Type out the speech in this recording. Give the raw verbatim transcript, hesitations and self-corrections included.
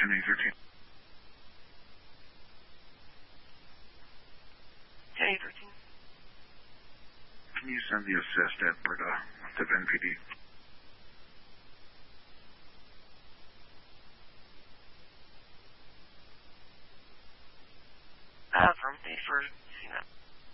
ten A thirteen. ten A thirteen. Can you send the assist at Berta to N P D? Uh, from the first, see that.